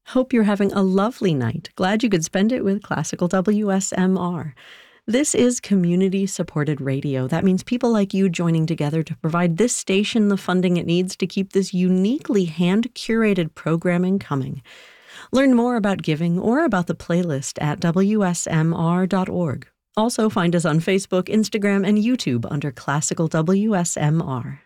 Hope you're having a lovely night. Glad you could spend it with Classical WSMR. This is community-supported radio. That means people like you joining together to provide this station the funding it needs to keep this uniquely hand-curated programming coming. Learn more about giving or about the playlist at WSMR.org. Also find us on Facebook, Instagram, and YouTube under Classical WSMR.